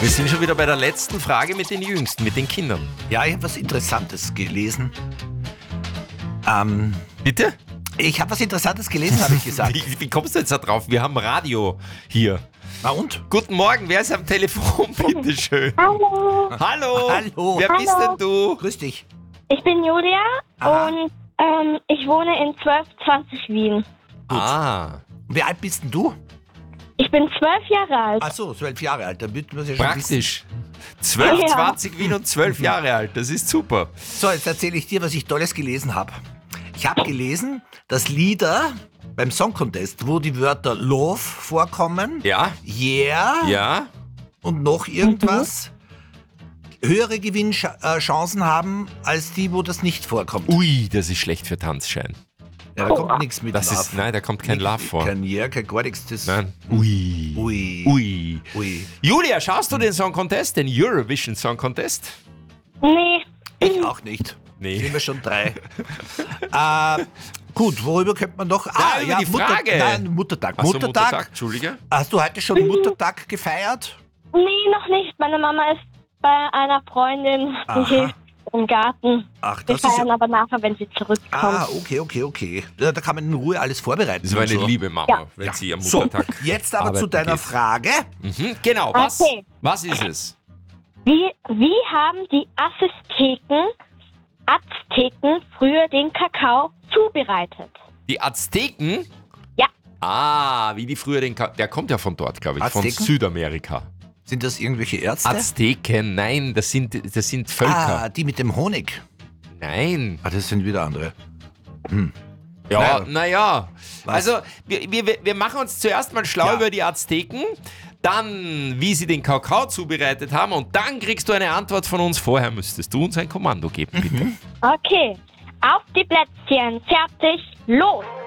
Wir sind schon wieder bei der letzten Frage mit den Jüngsten, mit den Kindern. Ja, ich habe was Interessantes gelesen. Bitte? Ich habe was Interessantes gelesen, habe ich gesagt. Wie kommst du jetzt da drauf? Wir haben Radio hier. Na und? Guten Morgen, wer ist am Telefon? Bitteschön. Hallo, Hallo. Hallo. Wer bist denn du? Grüß dich. ich bin Julia Aha. und ich wohne in 1220 Wien. Ah, Wie alt bist denn du? Ich bin 12 Jahre alt. Ach so, 12 Jahre alt. Da wird man ja schon wissen. praktisch. 12, Ja. 20 Wien und 12 Jahre alt. Das ist super. So, jetzt erzähle ich dir, was ich Tolles gelesen habe. Ich habe gelesen, dass Lieder beim Song Contest, wo die Wörter Love vorkommen, Ja? Yeah Ja? und noch irgendwas, höhere Gewinnchancen haben, als die, wo das nicht vorkommt. Ui, das ist schlecht für Tanzschein. Ja, da kommt nichts mit Das Love. ist, nein, da kommt kein Love vor. Kein Yeah, kein gar nichts. Das Nein. Ui. Ui. Ui. Ui. Julia, schaust du den Song Contest, den Eurovision Song Contest? Nee, Ich auch nicht. Nee. Sind wir schon 3. Gut, worüber könnte man noch... über die Frage. Nein, Muttertag. Ach so, Muttertag. Entschuldige. Hast du heute schon Muttertag gefeiert? nee, noch nicht. Meine Mama ist bei einer Freundin, die Aha. hilft im Garten. Ach, Wir das ist feiern ja... aber nachher, wenn sie zurückkommt. Okay. Da kann man in Ruhe alles vorbereiten. Das war eine und so. liebe Mama, Ja. wenn sie am So, Muttertag jetzt aber zu arbeiten deiner geht. Frage. Mhm, genau, was? Okay. Was ist es? Wie haben die Azteken früher den Kakao zubereitet? Die Azteken? Ja. Ah, wie die früher der kommt ja von dort, glaube ich, von Azteken? Südamerika. Sind das irgendwelche Ärzte? Azteken, nein, das sind Völker. Die mit dem Honig. Nein. Das sind wieder andere. Ja, Naja. naja. Was? Also, wir machen uns zuerst mal schlau Ja. über die Azteken, dann, wie sie den Kakao zubereitet haben und dann kriegst du eine Antwort von uns. Vorher müsstest du uns ein Kommando geben, bitte. Okay, auf die Plätzchen, fertig, los!